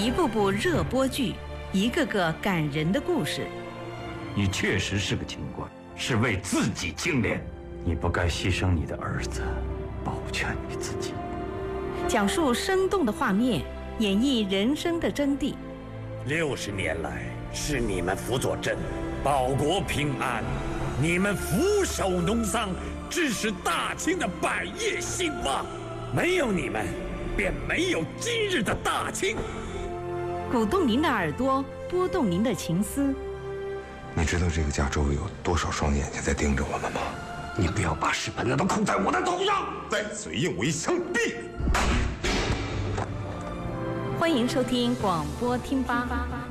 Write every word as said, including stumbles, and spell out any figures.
一部部热播剧，一个个感人的故事。 你确实是个清官，是为自己清廉，你不该牺牲你的儿子，保全你自己。 讲述生动的画面，演绎人生的真谛。 六十年来，是你们辅佐朕，保国平安；你们俯首农桑，致使大清的百业兴旺。没有你们，便没有今日的大清。 鼓动您的耳朵，拨动您的情思。 你知道这个家周围有多少双眼睛在盯着我们吗？ 你不要把屎盆子都扣在我的头上！ 再嘴硬，我一枪毙！ 欢迎收听广播听吧。